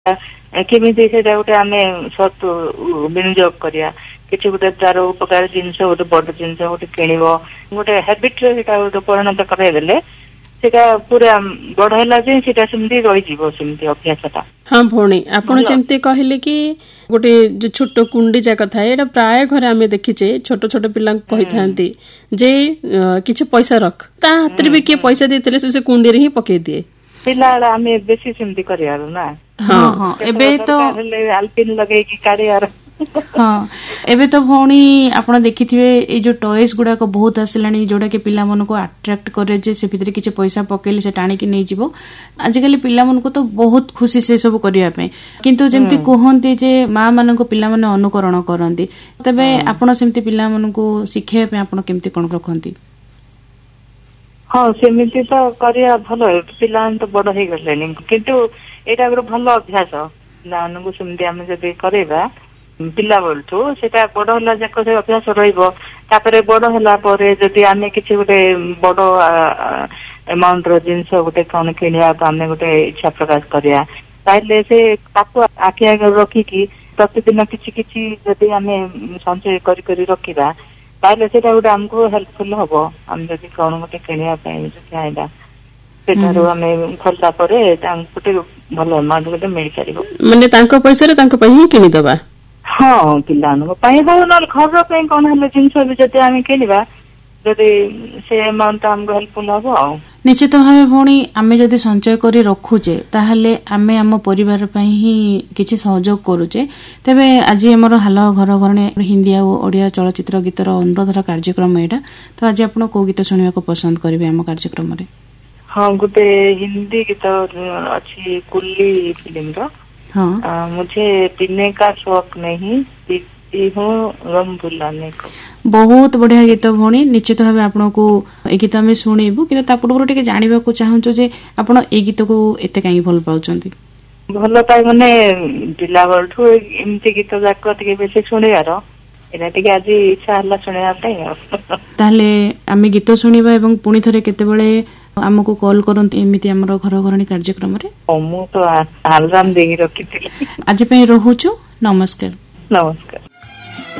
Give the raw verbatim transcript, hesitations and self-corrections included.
केमिति सेटा गोटे आमे सत विनियोग करिया किछि गोटे तार उपकार जिनस गोटे बड़ जिनस गोटे किणिबो गोटे हैबिट रे सेटा गोटे परिणत कराइ देले सेटा पूरा बढ़ला जे सेटा सेमती रहि जीवो सेमती अभ्यासटा। हां भौणी आपण जेमती कहिले कि गोटे जो छोट कुंडी जा कथा एटा प्राय घरे आमे देखिचे छोट छोट पिला कहि थांती जे किछि पैसा रख ता हातरे भी के पैसा देतले से से कुंडी रे ही पके दिए पिला आमे बेसी सेमती करियारो ना। हां हां एबे तो अल्पिन लगे कि कारियार हाँ एबे तो भौणी आपण देखिथिबे ए जो टॉयज गुडा को बहुत आसिलानी जोडा के पिला मन को अट्रैक्ट करे जे से भितरे किछ पैसा पकेले से टाणी कि नै जीवो आजिकली पिला मन को तो बहुत खुशी से सब करिया पे किंतु जेमति कहंती जे मां मन को पिला मन अनुकरण करंती तबे आपण सेमति पिला मन को शिखे पे आपण केमति कोन रखंती। हाँ सेमिति तो करिया भलो पिला तो बड़ हे गलेनी किंतु एटा एक भलो अभ्यास पिला मन को सेमति हम जदि करेबा पिला बोलठू सेटा बड़ होला जाक से अभ्यास रहिबो तापरे बड़ होला परे जदि आमे किछि गोटे बड़ अमाउंट रो जिंस गोटे कोन किनिया तो आमे गोटे इच्छा प्रकाश करिया ताइले से ताको आखि आगे रखी कि प्रतिदिन किछि किछि जदि आमे संचय करि करि रखिबा ताइले सेटा गोटे हमको हेल्पफुल हबो हम जदि कोन गोटे किनिया पय जदि आइबा सेटारो आमे खलता परे तांको भलो अमाउंट गोटे मिल परिबो माने तांको पैसा रे तांको पय ही किनि दबा। हाँ पिला हो ना घर कौन है जिनस भी जब आम किणवा जदि से अमाउंट हमको हेल्पफुल हम निश्चित भाव भौणी आमे जदि संचय करी रखुचे ताहले आमे आम परिवार पई ही किछि सहयोग करूचे तबे आज हमर हाल घर घरने हिंदी आ ओडिया चलचित्र गीतर अनुरोधर कार्यक्रम एटा तो आज आपण को गीत सुनिबा को पसंद करिवे हम कार्यक्रम रे। हाँ गोटे हिंदी गीत अच्छी कुल्ली फिल्म रो हाँ आ, मुझे पीने का शौक नहीं पीती हूँ गम भुलाने को। बहुत बढ़िया गीत भौणी निश्चित भाव आपन को ए गीत में शुणेबू कि पूर्व टे जानवा को चाहूँ जे आप ए गीत को एत कहीं भल पाउछंती भल पाए माने पिला बलठू एमती गीत जाक टिके बेसी शुणिबार एना टिके आज इच्छा हला शुणिबा पई ताले आमे गीत शुणिबा एवं पुणी थरे केतेबेले आमको कॉल करंत एमिति हमरो घर घरणी कार्यक्रम रे मु तो आलराम देगी रखिथिली आज पे रहूछु। नमस्कार। नमस्कार।